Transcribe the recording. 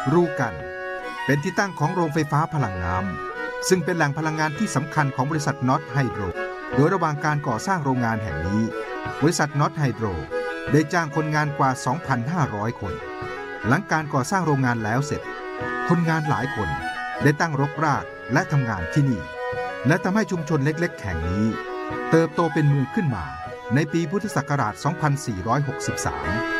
รูกันเป็นที่ตั้งของโรงไฟฟ้าพลังน้ำซึ่งเป็นแหล่งพลังงานที่สำคัญของบริษัทน็อตไฮโดรโดยระหว่างการก่อสร้างโรงงานแห่งนี้บริษัทน็อตไฮโดรได้จ้างคนงานกว่า 2,500 คนหลังการก่อสร้างโรงงานแล้วเสร็จคนงานหลายคนได้ตั้งรกรากและทำงานที่นี่และทำให้ชุมชนเล็กๆแห่งนี้เติบโตเป็นเมืองขึ้นมาในปีพุทธศักราช 2463